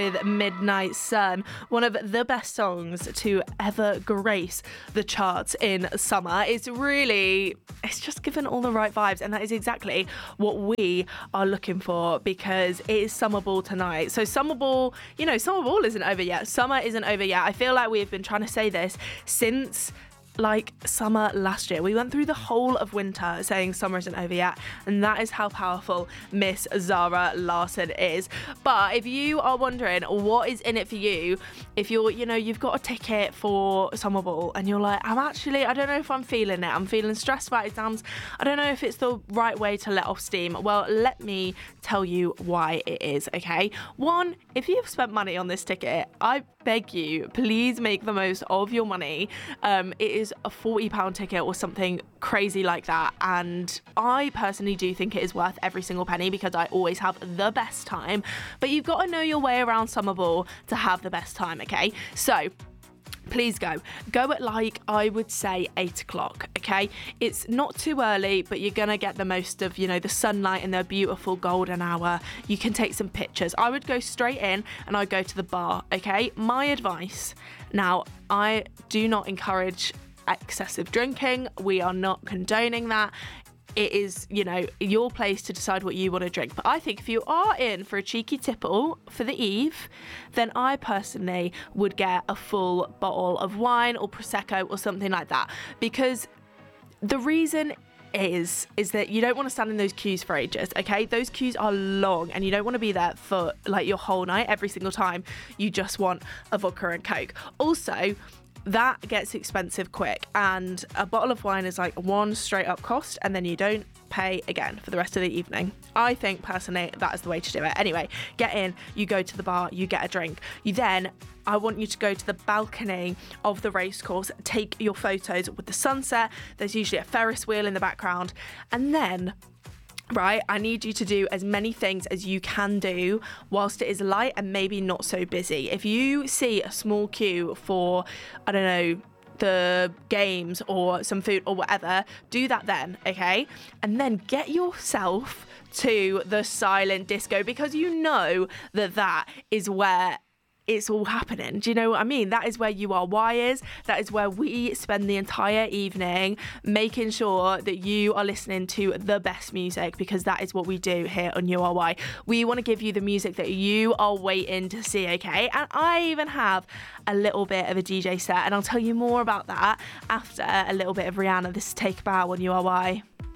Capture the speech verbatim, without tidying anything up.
with Midnight Sun, one of the best songs to ever grace the charts in summer. It's really, it's just given all the right vibes, and that is exactly what we are looking for because it is Summer Ball tonight. So Summer Ball, you know, Summer Ball isn't over yet. Summer isn't over yet. I feel like we've been trying to say this since like summer last year. We went through the whole of winter saying summer isn't over yet, and that is how powerful Miss Zara Larsson is. But if you are wondering what is in it for you, if you're, you know, you've got a ticket for Summer Ball and you're like, I'm actually, I don't know if I'm feeling it. I'm feeling stressed about exams. I don't know if it's the right way to let off steam. Well, let me tell you why it is, okay? One, if you've spent money on this ticket, I beg you, please make the most of your money. Um, it is a forty pound ticket or something crazy like that, and I personally do think it is worth every single penny because I always have the best time. But you've got to know your way around Summer Ball to have the best time, okay? So please go. Go at like, I would say eight o'clock, okay? It's not too early, but you're gonna get the most of, you know, the sunlight and the beautiful golden hour. You can take some pictures. I would go straight in and I'd go to the bar, okay? My advice, now, I do not encourage excessive drinking. We are not condoning that. It is, you know, your place to decide what you want to drink. But I think if you are in for a cheeky tipple for the eve, then I personally would get a full bottle of wine or Prosecco or something like that. Because the reason is, is that you don't want to stand in those queues for ages, okay? Those queues are long and you don't want to be there for like your whole night every single time. You just want a vodka and Coke. Also, that gets expensive quick, and a bottle of wine is like one straight up cost, and then you don't pay again for the rest of the evening. I think personally that is the way to do it. Anyway, get in, you go to the bar, you get a drink. You then, I want you to go to the balcony of the racecourse, take your photos with the sunset. There's usually a Ferris wheel in the background, and then right, I need you to do as many things as you can do whilst it is light and maybe not so busy. If you see a small queue for, I don't know, the games or some food or whatever, do that then, okay? And then get yourself to the silent disco, because you know that that is where it's all happening. Do you know what I mean? That is where U R Y is. That is where we spend the entire evening making sure that you are listening to the best music, because that is what we do here on U R Y. We want to give you the music that you are waiting to see, okay? And I even have a little bit of a D J set, and I'll tell you more about that after a little bit of Rihanna. This is Take a Bow on U R Y.